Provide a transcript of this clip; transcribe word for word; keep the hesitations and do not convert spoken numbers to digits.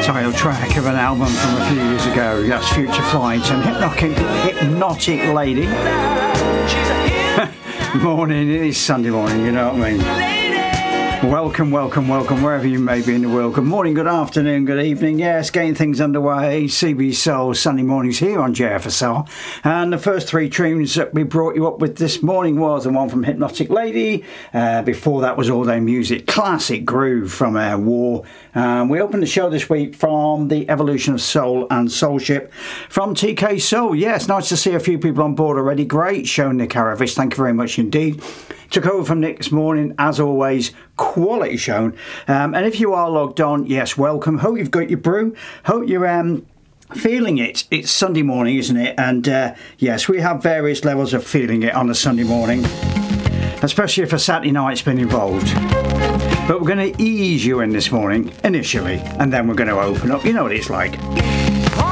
title track of an album from a few years ago. That's Future Flight and Hypnotic, Hypnotic Lady. Morning, it is Sunday morning, you know what I mean. Welcome, welcome, welcome, wherever you may be in the world. Good morning, good afternoon, good evening. Yes, getting things underway. C B Soul Sunday mornings here on J F S R. And the first three tunes that we brought you up with this morning was the one from Hypnotic Lady. Uh, before that was All Day Music, classic groove from uh, War. Um, we opened the show this week from the Evolution of Soul and Soulship from T K Soul. Yes, nice to see a few people on board already. Great show, Nick Aravis. Thank you very much indeed. Took over from Nick this morning, as always, quality shown. Um, and if you are logged on, yes, welcome. Hope you've got your brew. Hope you're um, feeling it. It's Sunday morning, isn't it? And uh, yes, we have various levels of feeling it on a Sunday morning, especially if a Saturday night's been involved. But we're going to ease you in this morning, initially, and then we're going to open up. You know what it's like.